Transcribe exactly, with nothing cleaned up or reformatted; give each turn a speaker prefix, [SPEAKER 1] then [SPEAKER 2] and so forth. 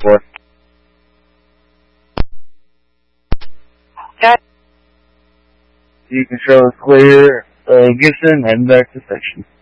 [SPEAKER 1] Four.
[SPEAKER 2] Got
[SPEAKER 1] View control is clear. Uh, Gibson, heading back to section.